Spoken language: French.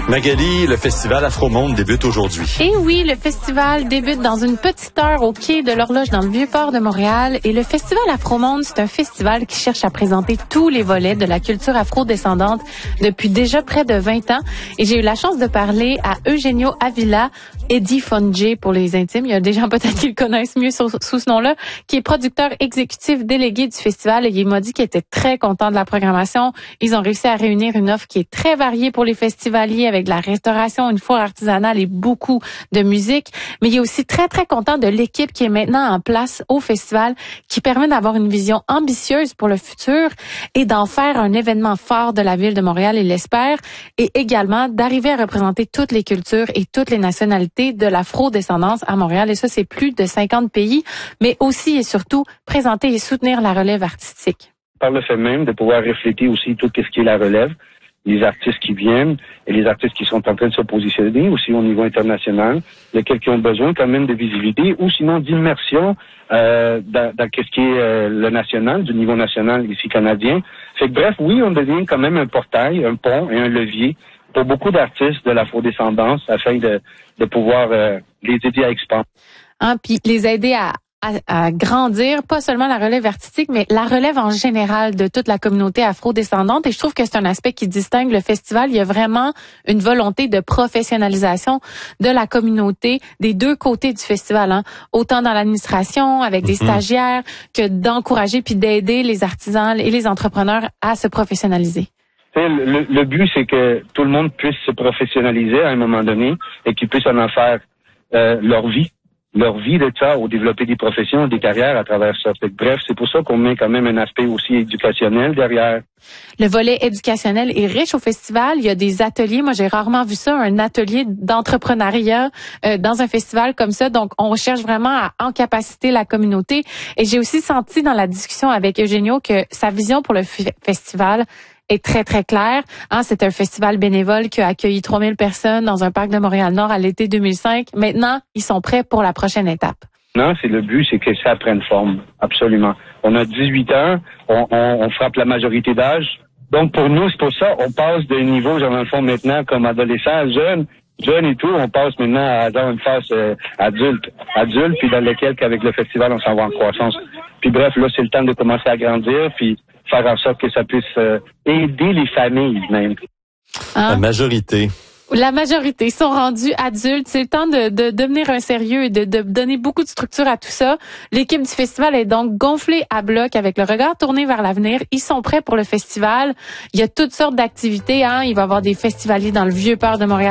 Magali, le festival Afro-Monde débute aujourd'hui. Et oui, le festival débute dans une petite heure au quai de l'Horloge dans le Vieux-Port de Montréal. Et le festival Afro-Monde, c'est un festival qui cherche à présenter tous les volets de la culture afro-descendante depuis déjà près de 20 ans. Et j'ai eu la chance de parler à Eugenio Avila, Eddie Fonje pour les intimes. Il y a des gens peut-être qui le connaissent mieux sous ce nom-là, qui est producteur exécutif délégué du festival. Et il m'a dit qu'il était très content de la programmation. Ils ont réussi à réunir une offre qui est très variée pour les festivaliers, avec de la restauration, une foire artisanale et beaucoup de musique. Mais il est aussi très, très content de l'équipe qui est maintenant en place au festival, qui permet d'avoir une vision ambitieuse pour le futur et d'en faire un événement fort de la ville de Montréal, il l'espère, et également d'arriver à représenter toutes les cultures et toutes les nationalités de l'afro-descendance à Montréal. Et ça, c'est plus de 50 pays, mais aussi et surtout présenter et soutenir la relève artistique. Par le fait même de pouvoir refléter aussi tout ce qui est la relève, les artistes qui viennent et les artistes qui sont en train de se positionner aussi au niveau international, lesquels qui ont besoin quand même de visibilité ou sinon d'immersion dans ce qui est le national, du niveau national ici canadien. Fait que bref, oui, on devient quand même un portail, un pont et un levier pour beaucoup d'artistes de l'afrodescendance afin de pouvoir les aider à expander. Puis les aider à grandir, pas seulement la relève artistique, mais la relève en général de toute la communauté afro-descendante. Et je trouve que c'est un aspect qui distingue le festival. Il y a vraiment une volonté de professionnalisation de la communauté des deux côtés du festival, hein. Autant dans l'administration, avec des stagiaires, que d'encourager puis d'aider les artisans et les entrepreneurs à se professionnaliser. Le but, c'est que tout le monde puisse se professionnaliser à un moment donné et qu'ils puissent en faire leur vie de ça, ou développer des professions, des carrières à travers ça. Bref, c'est pour ça qu'on met quand même un aspect aussi éducationnel derrière. Le volet éducationnel est riche au festival. Il y a des ateliers. Moi, j'ai rarement vu ça, un atelier d'entrepreneuriat dans un festival comme ça. Donc, on cherche vraiment à encapaciter la communauté. Et j'ai aussi senti dans la discussion avec Eugenio que sa vision pour le festival est très, très claire. C'est un festival bénévole qui a accueilli 3000 personnes dans un parc de Montréal-Nord à l'été 2005. Maintenant, ils sont prêts pour la prochaine étape. Non, c'est le but, c'est que ça prenne forme. Absolument. On a 18 ans, on frappe la majorité d'âge. Donc, pour nous, c'est pour ça, on passe d'un niveau, genre, dans le fond, maintenant, comme adolescent, jeune et tout, on passe maintenant dans une phase adulte, puis dans lequel, qu'avec le festival, on s'en va en croissance. Puis bref, là, c'est le temps de commencer à grandir, puis faire en sorte que ça puisse aider les familles même. La majorité. La majorité sont rendus adultes. C'est le temps de devenir un sérieux et de donner beaucoup de structure à tout ça. L'équipe du festival est donc gonflée à bloc avec le regard tourné vers l'avenir. Ils sont prêts pour le festival. Il y a toutes sortes d'activités. Il va y avoir des festivaliers dans le Vieux-Port de Montréal.